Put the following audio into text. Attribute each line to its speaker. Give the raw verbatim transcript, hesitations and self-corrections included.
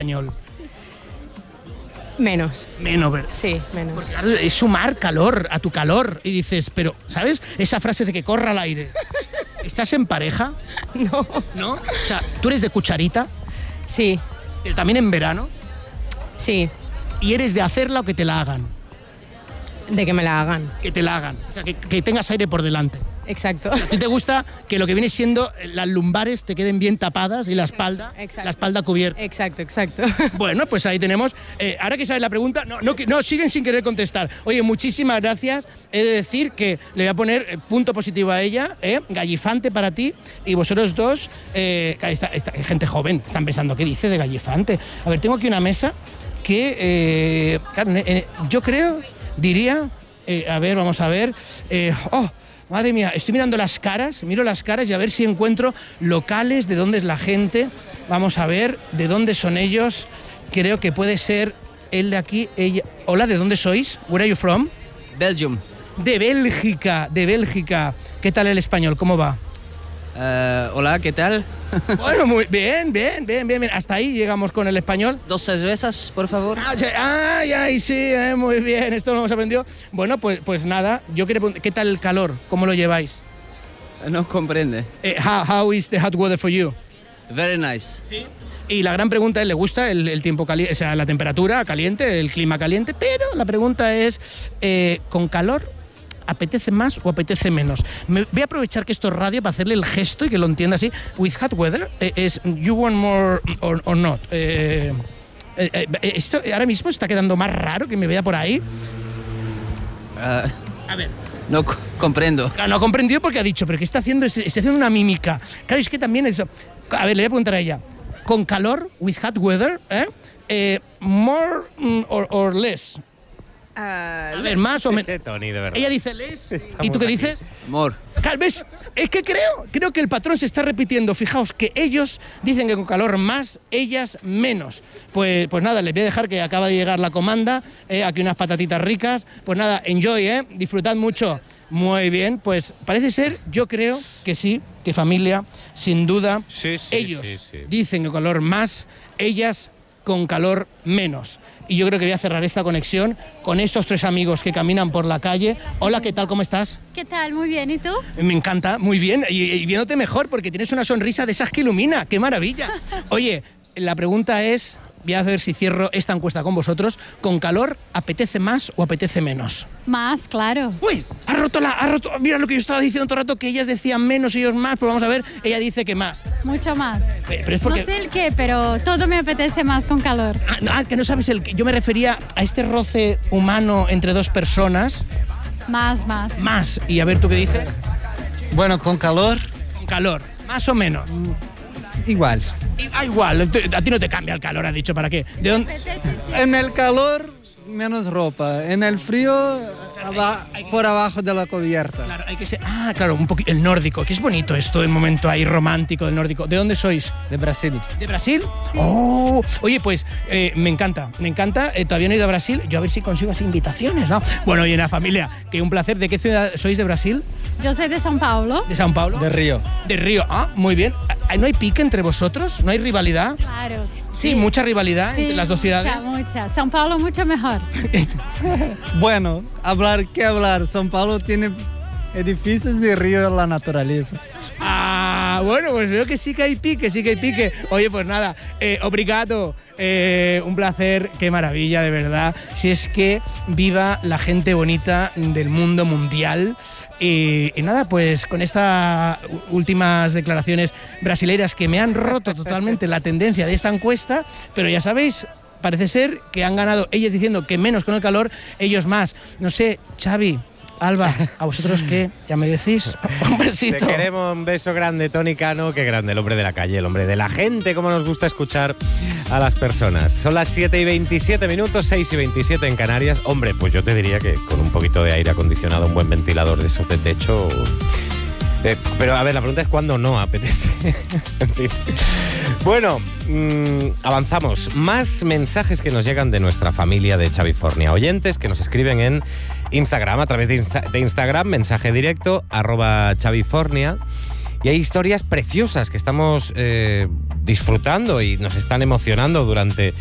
Speaker 1: español?
Speaker 2: Menos.
Speaker 1: Menos, ¿verdad?
Speaker 2: Sí, menos.
Speaker 1: Porque claro, es sumar calor a tu calor. Y dices, pero, ¿sabes? Esa frase de que corra al aire. ¿Estás en pareja?
Speaker 2: No.
Speaker 1: ¿No? O sea, ¿tú eres de cucharita?
Speaker 2: Sí.
Speaker 1: Pero también en verano.
Speaker 2: Sí.
Speaker 1: ¿Y eres de hacerla o que te la hagan?
Speaker 2: De que me la hagan.
Speaker 1: Que te la hagan. O sea, que, que tengas aire por delante.
Speaker 2: Exacto.
Speaker 1: ¿A ti te gusta que lo que viene siendo las lumbares te queden bien tapadas y la espalda,
Speaker 2: Exacto.
Speaker 1: la espalda cubierta?
Speaker 2: Exacto, exacto.
Speaker 1: Bueno, pues ahí tenemos. Eh, ahora que sabes la pregunta, no, no, no, siguen sin querer contestar. Oye, muchísimas gracias. He de decir que le voy a poner eh, punto positivo a ella, eh, gallifante para ti, y vosotros dos, eh, esta, esta, gente joven, están pensando, ¿qué dice de gallifante? A ver, tengo aquí una mesa que, eh, claro, eh, yo creo, diría, eh, a ver, vamos a ver, eh, oh, madre mía, estoy mirando las caras, miro las caras y a ver si encuentro locales de dónde es la gente. Vamos a ver de dónde son ellos. Creo que puede ser el de aquí, ella. Hola, ¿de dónde sois? Where are you from?
Speaker 3: Belgium.
Speaker 1: De Bélgica, de Bélgica. ¿Qué tal el español? ¿Cómo va?
Speaker 3: Uh, hola, ¿qué tal?
Speaker 1: Bueno, muy bien, bien, bien, bien, bien. Hasta ahí llegamos con el español.
Speaker 3: Dos cervezas, por favor.
Speaker 1: Ah, ya, ay, sí, eh, muy bien, esto lo hemos aprendido. Bueno, pues, pues nada, yo quería preguntar, ¿qué tal el calor? ¿Cómo lo lleváis?
Speaker 3: No comprende.
Speaker 1: Eh, how, how is the hot weather for you?
Speaker 3: Very nice.
Speaker 1: Sí. Y la gran pregunta es, ¿le gusta el, el tiempo caliente, o sea, la temperatura caliente, el clima caliente? Pero la pregunta es, eh, ¿con calor apetece más o apetece menos? Me, voy a aprovechar que esto es radio para hacerle el gesto y que lo entienda así. With hot weather, eh, es you want more or, or not. Eh, eh, eh, esto ahora mismo está quedando más raro que me vea por ahí.
Speaker 3: Uh,
Speaker 1: a ver.
Speaker 3: No co comprendo.
Speaker 1: Claro, no ha comprendido porque ha dicho, pero ¿qué está haciendo? Está haciendo una mímica. Claro, es que también eso. A ver, le voy a preguntar a ella. Con calor, with hot weather, ¿eh? eh more mm, or, or less.
Speaker 2: Uh,
Speaker 1: a ver, más o menos.
Speaker 4: Tony, de verdad.
Speaker 1: Ella dice less.
Speaker 4: Estamos
Speaker 1: ¿Y tú qué
Speaker 4: aquí.
Speaker 1: dices?
Speaker 3: More.
Speaker 1: Claro, ¿ves? Es que creo, creo que el patrón se está repitiendo. Fijaos que ellos dicen que con calor más, ellas menos. Pues, pues nada, les voy a dejar que acaba de llegar la comanda. Eh, aquí unas patatitas ricas. Pues nada, enjoy, ¿eh? Disfrutad mucho. Muy bien, pues parece ser, yo creo que sí, que familia, sin duda,
Speaker 4: sí, sí,
Speaker 1: ellos
Speaker 4: sí, sí.
Speaker 1: dicen que con calor más, ellas con calor menos. Y yo creo que voy a cerrar esta conexión con estos tres amigos que caminan por la calle. Hola, ¿qué tal? ¿Cómo estás?
Speaker 5: ¿Qué tal? Muy bien, ¿y tú?
Speaker 1: Me encanta, muy bien, y, y viéndote mejor porque tienes una sonrisa de esas que ilumina. ¡Qué maravilla! Oye, la pregunta es, voy a ver si cierro esta encuesta con vosotros. ¿Con calor apetece más o apetece menos?
Speaker 5: Más, claro.
Speaker 1: ¡Uy! Ha roto la... Ha roto, mira lo que yo estaba diciendo todo el rato, que ellas decían menos y ellos más, pues vamos a ver, ella dice que más.
Speaker 5: Mucho más.
Speaker 1: Pero es porque...
Speaker 5: No sé el qué, pero todo me apetece más con calor.
Speaker 1: Ah, no, ah, que no sabes el qué. Yo me refería a este roce humano entre dos personas.
Speaker 5: Más, más.
Speaker 1: Más. Y a ver, ¿tú qué dices?
Speaker 6: Bueno, con calor.
Speaker 1: Con calor. Más o menos.
Speaker 6: Igual.
Speaker 1: Ah, igual. A ti no te cambia el calor, has dicho, ¿para qué? ¿De dónde?
Speaker 6: En el calor, menos ropa. En el frío, aba por abajo de la cubierta.
Speaker 1: Claro, hay que ser... Ah, claro, un poquito... El nórdico, que es bonito esto, el momento ahí romántico del nórdico. ¿De dónde sois?
Speaker 6: De Brasil.
Speaker 1: ¿De Brasil? Sí. ¡Oh! Oye, pues eh, me encanta, me encanta. Eh, todavía no he ido a Brasil. Yo a ver si consigo esas invitaciones, ¿no? Bueno, y en la familia, que un placer. ¿De qué ciudad sois de Brasil?
Speaker 5: Yo soy de São Paulo.
Speaker 1: ¿De São Paulo?
Speaker 6: De Río.
Speaker 1: De Río. Ah, muy bien. ¿No hay pique entre vosotros? ¿No hay rivalidad?
Speaker 5: Claro.
Speaker 1: Sí, sí, mucha rivalidad sí, entre las dos ciudades.
Speaker 5: Mucha, mucha. São Paulo mucho mejor.
Speaker 6: Bueno, hablar, ¿qué hablar? São Paulo tiene edificios y Río la naturaleza.
Speaker 1: Ah, bueno, pues veo que sí que hay pique, sí que hay pique. Oye, pues nada, eh, obrigado, eh, un placer, qué maravilla, de verdad. Si es que viva la gente bonita del mundo mundial. Y, y nada, pues con estas últimas declaraciones brasileiras que me han roto totalmente la tendencia de esta encuesta, pero ya sabéis, parece ser que han ganado ellos diciendo que menos con el calor, ellos más. No sé, Xavi, Alba, ¿a vosotros qué? Ya me decís. Un besito.
Speaker 4: Te queremos, un beso grande, Tony Cano. Qué grande, el hombre de la calle, el hombre de la gente, como nos gusta escuchar a las personas. Son las siete y veintisiete minutos, seis y veintisiete en Canarias. Hombre, pues yo te diría que con un poquito de aire acondicionado, un buen ventilador de esos de techo... Eh, pero a ver, la pregunta es cuándo no apetece. En fin. Bueno, mmm, avanzamos. Más mensajes que nos llegan de nuestra familia de Xavifornia. Oyentes que nos escriben en Instagram, a través de, Insta de Instagram, mensaje directo, arroba Xavifornia. Y hay historias preciosas que estamos eh, disfrutando y nos están emocionando durante